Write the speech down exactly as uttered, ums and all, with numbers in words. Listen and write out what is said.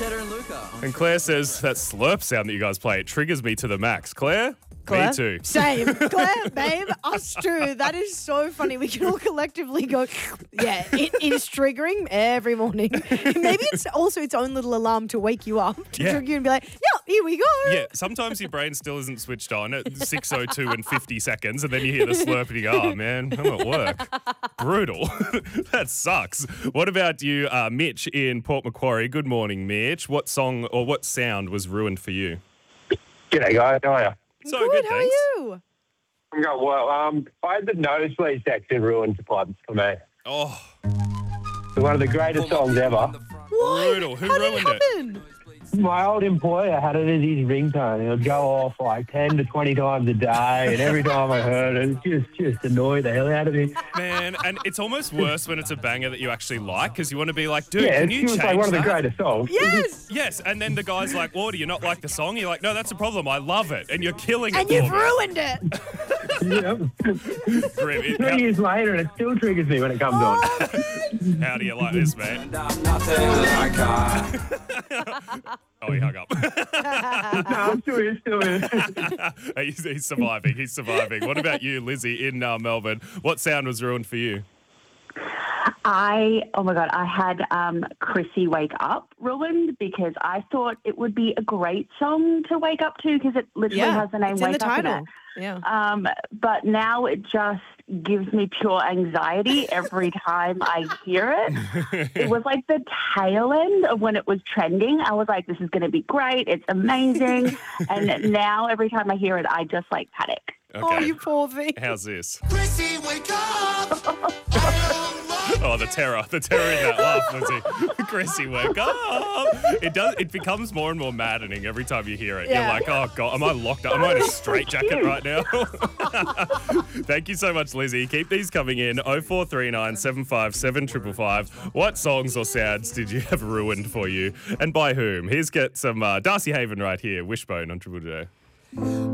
Cheddar and Luca. And Claire says that slurp sound that you guys play, it triggers me to the max. Claire? Claire? Me too. Same. Claire, babe, us too. That is so funny. We can all collectively go, yeah, it is triggering every morning. Maybe it's also its own little alarm to wake you up, to Yeah. trigger you and be like, yeah, here we go. Yeah, sometimes your brain still isn't switched on at six oh two and fifty seconds, and then you hear the slurp and you go, oh, man, I'm at work. Brutal. That sucks. What about you, uh, Mitch in Port Macquarie? Good morning, Mitch. What song or what sound was ruined for you? G'day, guys. How are you? So good, good, how thanks. are you? I'm going well. Um, I had the nosebleed section ruined for for me. Oh, It's one of the greatest songs ever. What? Brutal. Who How did ruined it it? happen? My old employer had it as his ringtone. It would go off like ten to twenty times a day, and every time I heard it, it just, just annoyed the hell out of me. man, and it's almost worse when it's a banger that you actually like because you want to be like, dude, Yeah, can it you was change like one of the that? greatest songs. Yes. Yes, and then the guy's like, well, do you not like the song? You're like, no, that's a problem. I love it. And you're killing And it you've for me. ruined it. Yeah. Grim. It- Three years later, and it still triggers me when it comes on. how, how do you like this, man? Oh, he hung up. No, I'm still here, still here. he's, he's surviving. He's surviving. What about you, Lizzie, in uh, Melbourne? What sound was ruined for you? I, oh my God, I had um, Chrissy Wake Up ruined because I thought it would be a great song to wake up to because it literally Yeah, has the name it's Wake in the Up in title. it. Yeah. Um, but now it just gives me pure anxiety every time I hear it. It was like the tail end of when it was trending. I was like, this is going to be great. It's amazing. And now every time I hear it, I just like panic. Okay. Oh, you poor thing. How's this? Chrissy, wake up! Oh, the terror. The terror in that laugh, Lizzie. Chrissy, wake up. It does. It becomes more and more maddening every time you hear it. Yeah. You're like, oh, God, am I locked up? Am I in a straitjacket right now? Thank you so much, Lizzie. Keep these coming in. oh four three nine, seven five seven, five five five. What songs or sounds did you have ruined for you? And by whom? Here's get some uh, Darcy Haven right here. Wishbone on Triple J.